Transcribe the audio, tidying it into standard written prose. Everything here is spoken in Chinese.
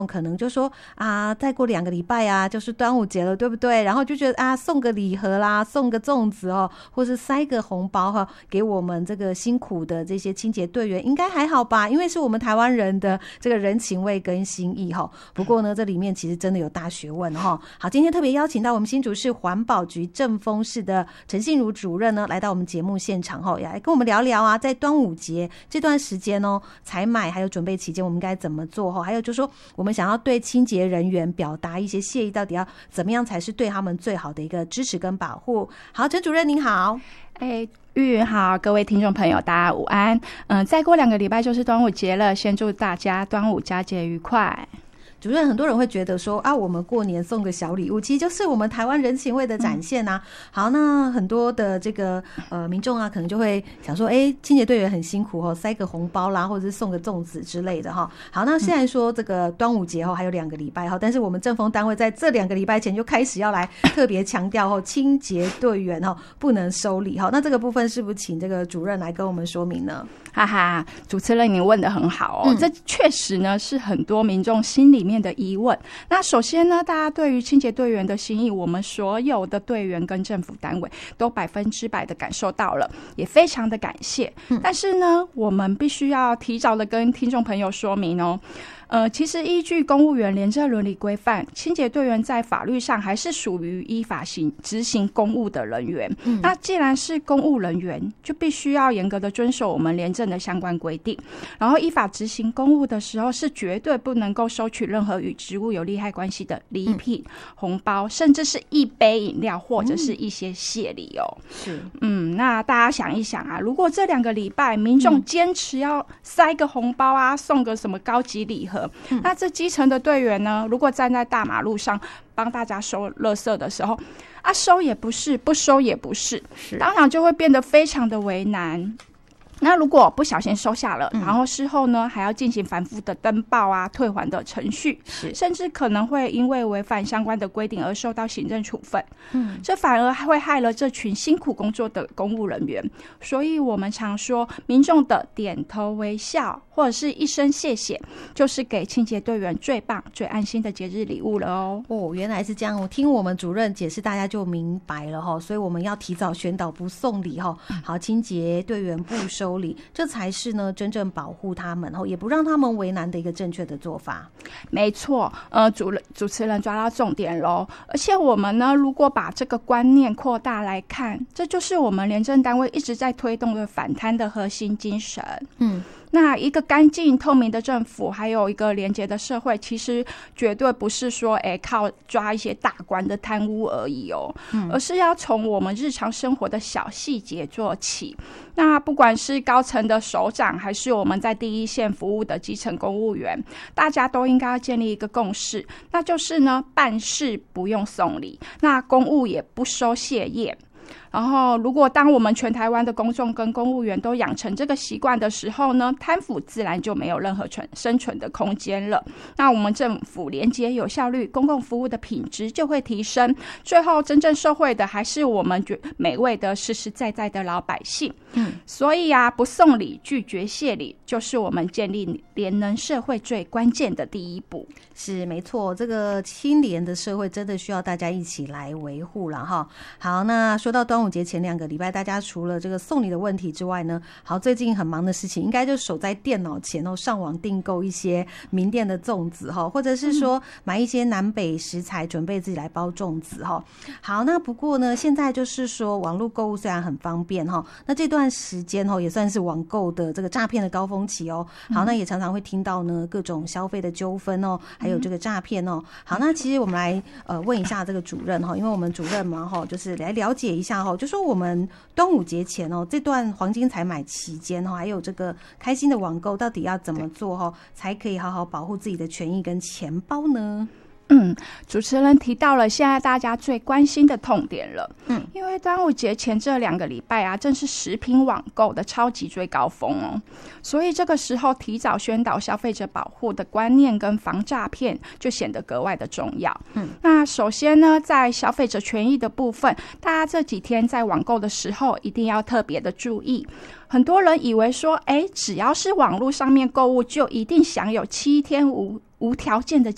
可能就说啊，再过2个礼拜啊，就是端午节了，对不对？然后就觉得啊，送个礼盒啦，送个粽子哦，或是塞个红包哈，给我们这个辛苦的这些清洁队员，应该还好吧？因为是我们台湾人的这个人情味跟心意哈。不过呢，这里面其实真的有大学问哈。好，今天特别邀请到我们新竹市环保局政风室的陈信如主任呢，来到我们节目现场后，也来跟我们聊聊啊，在端午节这段时间哦，采买还有准备期间，我们该怎么做哈？还有就是说，我们想要对清洁人员表达一些谢意，到底要怎么样才是对他们最好的一个支持跟保护？好，陈主任您好。 玉云好，各位听众朋友大家午安。再过2个礼拜就是端午节了，先祝大家端午佳节愉快。 主任，很多人会觉得说啊，我们过年送个小礼物，其实就是我们台湾人情味的展现啊。好，那很多的这个民众啊，可能就会想说，清洁队员很辛苦哦，塞个红包啦，或者是送个粽子之类的哈。好，那虽然说这个端午节还有2个礼拜哈，但是我们政风单位在这2个礼拜前就开始要来特别强调清洁队员不能收礼哈。那这个部分是不是请这个主任来跟我们说明呢？ 哈哈，主持人您问得很好哦，这确实呢是很多民众心里面的疑问。那首先呢，大家对于清洁队员的心意，我们所有的队员跟政府单位都100%的感受到了，也非常的感谢。但是呢，我们必须要提早的跟听众朋友说明哦。其实依据公务员廉政伦理规范，清洁队员在法律上还是属于依法执行公务的人员。那既然是公务人员，就必须要严格的遵守我们廉政的相关规定，然后依法执行公务的时候，是绝对不能够收取任何与职务有利害关系的礼品、红包，甚至是一杯饮料或者是一些谢礼哦。那大家想一想啊，如果这2个礼拜民众坚持要塞个红包啊，送个什么高级礼盒，那这基层的队员呢，如果站在大马路上帮大家收垃圾的时候啊，收也不是，不收也不是，当然就会变得非常的为难。那如果不小心收下了，然后事后呢还要进行反复的登报啊、退还的程序，甚至可能会因为违反相关的规定而受到行政处分。这反而会害了这群辛苦工作的公务人员。所以我们常说，民众的点头微笑或者是一声谢谢，就是给清洁队员最棒、最安心的节日礼物了哦。 原来是这样。我听我们主任解释，大家就明白了哈。所以我们要提早宣导不送礼哈。好，清洁队员不收礼，这才是呢真正保护他们也不让他们为难的一个正确的做法。 没错，主持人抓到重点咯。而且我们呢，如果把这个观念扩大来看，这就是我们廉政单位一直在推动的反贪的核心精神。那一个干净透明的政府，还有一个廉洁的社会，其实绝对不是说靠抓一些大官的贪污而已哦，而是要从我们日常生活的小细节做起。那不管是高层的首长，还是我们在第一线服务的基层公务员，大家都应该要建立一个共识，那就是呢，办事不用送礼，那公务也不收谢业。然后如果当我们全台湾的公众跟公务员都养成这个习惯的时候呢，贪腐自然就没有任何生存的空间了。那我们政府廉洁有效率，公共服务的品质就会提升，最后真正受惠的还是我们每位的实实在在的老百姓。所以啊，不送礼、拒绝谢礼，就是我们建立廉能社会最关键的第一步。 是没错，这个清廉的社会真的需要大家一起来维护了哈。好，那说到端午节前2个礼拜，大家除了这个送礼的问题之外呢，好，最近很忙的事情应该就守在电脑前上网订购一些名店的粽子或者是说买一些南北食材，准备自己来包粽子好，那不过呢，现在就是说网络购物虽然很方便那这段时间也算是网购的这个诈骗的高峰期好，那也常常会听到呢各种消费的纠纷还有这个诈骗好，那其实我们来问一下这个主任因为我们主任嘛就是来了解一下就说我们端午节前这段黄金采买期间还有这个开心的网购到底要怎么做才可以好好保护自己的权益跟钱包呢？ 主持人提到了现在大家最关心的痛点了。因为端午节前这2个礼拜啊，正是食品网购的超级最高峰所以这个时候提早宣导消费者保护的观念跟防诈骗就显得格外的重要。那首先呢，在消费者权益的部分，大家这几天在网购的时候一定要特别的注意。很多人以为说只要是网络上面购物就一定享有7天无条件的